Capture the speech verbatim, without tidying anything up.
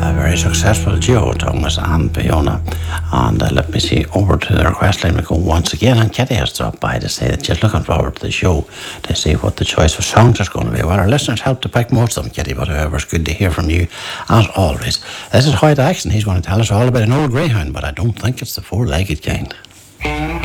a very successful duo, Thomas and Fiona. And uh, let me see, over to the request line we go once again. And Kitty has dropped by to say that she's looking forward to the show to see what the choice of songs is going to be. Well, our listeners helped to pick most of them, Kitty, but however, it's good to hear from you as always. This is Hoyt Axton. He's going to tell us all about an old greyhound, but I don't think it's the four-legged kind.